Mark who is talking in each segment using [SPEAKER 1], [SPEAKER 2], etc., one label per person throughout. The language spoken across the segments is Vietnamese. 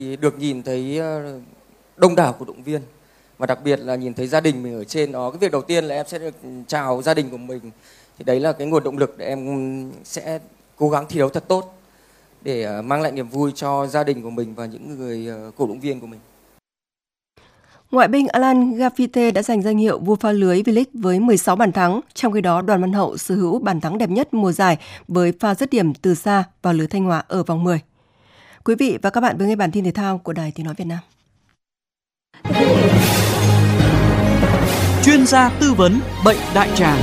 [SPEAKER 1] Được nhìn thấy đông đảo cổ động viên và đặc biệt là nhìn thấy gia đình mình ở trên đó. Cái việc đầu tiên là em sẽ được chào gia đình của mình, thì đấy là cái nguồn động lực để em sẽ cố gắng thi đấu thật tốt để mang lại niềm vui cho gia đình của mình và những người cổ động viên của mình.
[SPEAKER 2] Ngoại binh Alan Gafite đã giành danh hiệu vua phá lưới V-League với 16 bàn thắng, trong khi đó Đoàn Văn Hậu sở hữu bàn thắng đẹp nhất mùa giải với pha dứt điểm từ xa vào lưới Thanh Hóa ở vòng 10. Quý vị và các bạn vừa nghe bản tin thể thao của Đài Tiếng nói Việt Nam.
[SPEAKER 3] Chuyên gia tư vấn bệnh đại tràng.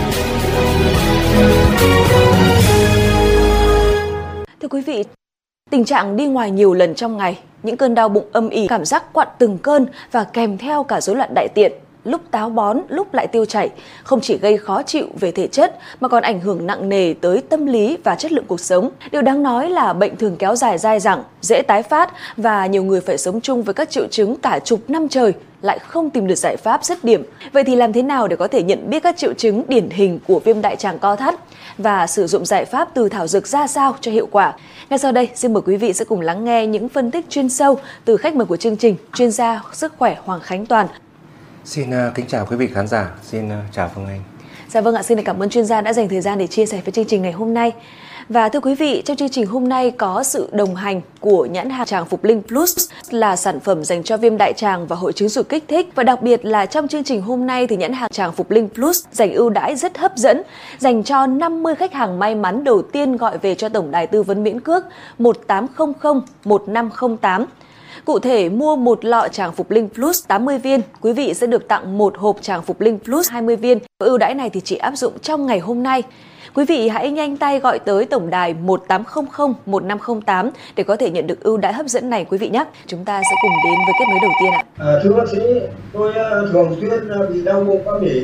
[SPEAKER 4] Thưa quý vị, tình trạng đi ngoài nhiều lần trong ngày, những cơn đau bụng âm ỉ, cảm giác quặn từng cơn và kèm theo cả rối loạn đại tiện, lúc táo bón, lúc lại tiêu chảy, không chỉ gây khó chịu về thể chất mà còn ảnh hưởng nặng nề tới tâm lý và chất lượng cuộc sống. Điều đáng nói là bệnh thường kéo dài dai dẳng, dễ tái phát và nhiều người phải sống chung với các triệu chứng cả chục năm trời lại không tìm được giải pháp dứt điểm. Vậy thì làm thế nào để có thể nhận biết các triệu chứng điển hình của viêm đại tràng co thắt và sử dụng giải pháp từ thảo dược ra sao cho hiệu quả? Ngay sau đây, xin mời quý vị sẽ cùng lắng nghe những phân tích chuyên sâu từ khách mời của chương trình, chuyên gia sức khỏe Hoàng Khánh Toàn.
[SPEAKER 5] Xin kính chào quý vị khán giả, xin chào Phương Anh.
[SPEAKER 4] Dạ vâng ạ, xin cảm ơn chuyên gia đã dành thời gian để chia sẻ với chương trình ngày hôm nay. Và thưa quý vị, trong chương trình hôm nay có sự đồng hành của nhãn hàng Tràng Phục Linh Plus là sản phẩm dành cho viêm đại tràng và hội chứng ruột kích thích. Và đặc biệt là trong chương trình hôm nay thì nhãn hàng Tràng Phục Linh Plus dành ưu đãi rất hấp dẫn dành cho 50 khách hàng may mắn đầu tiên gọi về cho tổng đài tư vấn miễn cước 1800 1508. Cụ thể, mua một lọ Tràng Phục Linh Plus 80 viên, quý vị sẽ được tặng một hộp Tràng Phục Linh Plus 20 viên. Ưu đãi này thì chỉ áp dụng trong ngày hôm nay. Quý vị hãy nhanh tay gọi tới tổng đài 1800 1508 để có thể nhận được ưu đãi hấp dẫn này quý vị nhé. Chúng ta sẽ cùng đến với kết nối đầu tiên ạ.
[SPEAKER 6] Thưa bác sĩ, tôi thường xuyên bị đau bụng âm ỉ.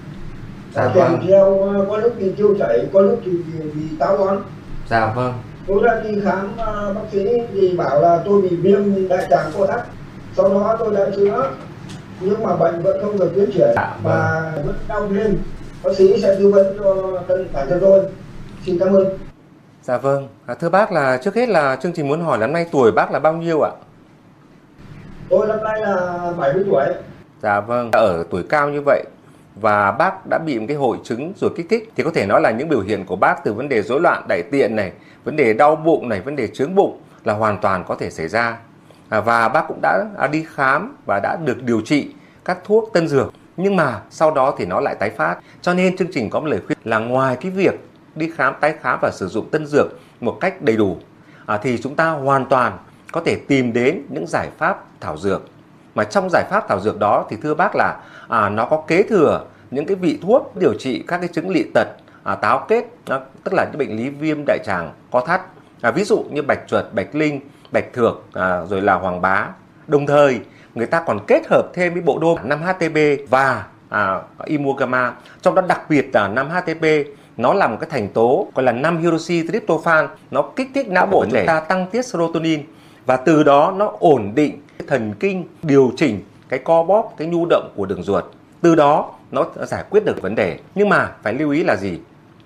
[SPEAKER 6] Kèm theo có lúc thì tiêu chảy, có lúc thì bị táo bón.
[SPEAKER 5] Dạ vâng.
[SPEAKER 6] Tôi đã đi khám bác sĩ thì bảo là tôi bị viêm đại tràng co thắt. Sau đó tôi đã chữa nhưng mà bệnh vẫn không được tiến triển và vẫn đau lên. Bác sĩ sẽ tư vấn cho bản thân tôi. Xin cảm ơn.
[SPEAKER 5] Dạ vâng. Thưa bác, là trước hết là chương trình muốn hỏi năm nay tuổi bác là bao nhiêu ạ?
[SPEAKER 6] Tôi năm nay là 70 tuổi.
[SPEAKER 5] Dạ vâng. Ở tuổi cao như vậy và bác đã bị một cái hội chứng ruột kích thích thì có thể nói là những biểu hiện của bác từ vấn đề rối loạn đại tiện này, vấn đề đau bụng này, vấn đề chướng bụng là hoàn toàn có thể xảy ra. Và bác cũng đã đi khám và đã được điều trị các thuốc tân dược. Nhưng mà sau đó thì nó lại tái phát. Cho nên chương trình có một lời khuyên là ngoài cái việc đi khám, tái khám và sử dụng tân dược một cách đầy đủ thì chúng ta hoàn toàn có thể tìm đến những giải pháp thảo dược. Mà trong giải pháp thảo dược đó thì thưa bác là nó có kế thừa những cái vị thuốc điều trị các cái chứng lị tật, táo kết, tức là những bệnh lý viêm đại tràng co thắt. Ví dụ như bạch chuột, bạch linh, bạch thược, rồi là hoàng bá. Đồng thời người ta còn kết hợp thêm với bộ đôi 5-HTP và Imogama. Trong đó đặc biệt là 5-HTP nó là một cái thành tố gọi là 5-hydroxytryptophan, nó kích thích não bộ chúng ta tăng tiết serotonin và từ đó nó ổn định thần kinh, điều chỉnh cái co bóp, cái nhu động của đường ruột. Từ đó nó giải quyết được vấn đề. Nhưng mà phải lưu ý là gì?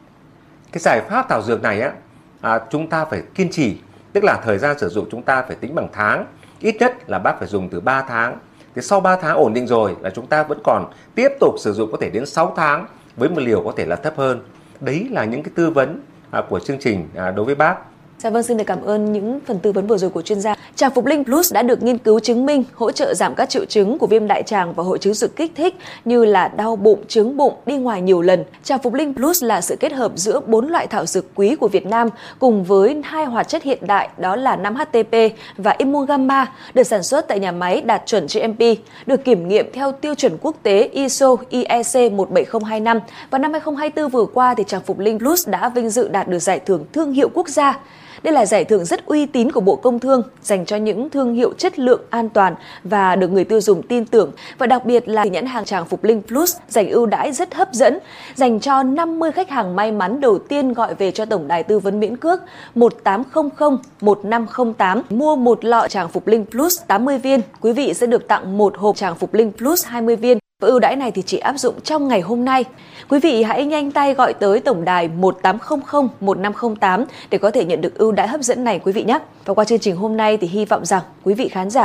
[SPEAKER 5] Cái giải pháp thảo dược này chúng ta phải kiên trì, tức là thời gian sử dụng chúng ta phải tính bằng tháng. Ít nhất là bác phải dùng từ 3 tháng. Thì sau 3 tháng ổn định rồi là chúng ta vẫn còn tiếp tục sử dụng có thể đến 6 tháng với một liều có thể là thấp hơn. Đấy là những cái tư vấn của chương trình đối với bác.
[SPEAKER 4] Dạ vâng, xin được cảm ơn những phần tư vấn vừa rồi của chuyên gia. Tràng Phục Linh Plus đã được nghiên cứu chứng minh hỗ trợ giảm các triệu chứng của viêm đại tràng và hội chứng ruột kích thích như là đau bụng, chướng bụng, đi ngoài nhiều lần. Tràng Phục Linh Plus là sự kết hợp giữa 4 loại thảo dược quý của Việt Nam cùng với 2 hoạt chất hiện đại đó là 5-HTP và Imogama, được sản xuất tại nhà máy đạt chuẩn GMP, được kiểm nghiệm theo tiêu chuẩn quốc tế ISO IEC 17025 và năm 2024 vừa qua thì Tràng Phục Linh Plus đã vinh dự đạt được giải thưởng thương hiệu quốc gia. Đây là giải thưởng rất uy tín của Bộ Công Thương dành cho những thương hiệu chất lượng an toàn và được người tiêu dùng tin tưởng. Và đặc biệt là nhãn hàng Tràng Phục Linh Plus dành ưu đãi rất hấp dẫn dành cho 50 khách hàng may mắn đầu tiên gọi về cho tổng đài tư vấn miễn cước 1800 1508. Mua một lọ Tràng Phục Linh Plus 80 viên, quý vị sẽ được tặng một hộp Tràng Phục Linh Plus 20 viên. Và ưu đãi này thì chỉ áp dụng trong ngày hôm nay. Quý vị hãy nhanh tay gọi tới tổng đài 1800 1508 để có thể nhận được ưu đãi hấp dẫn này quý vị nhé. Và qua chương trình hôm nay thì hy vọng rằng quý vị khán giả